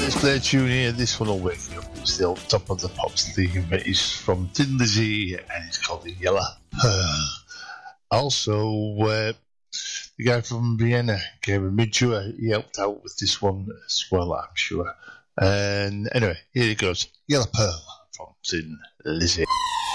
let's play a tune here. This one will wake you up. It's the old Top of the Pops theme. It is from Tin Lizzy and it's called The Yellow Pearl. Also, the guy from Vienna, Kevin Midshua, he helped out with this one as well, I'm sure. And anyway, here it goes. Yellow Pearl from Tin Lizzy.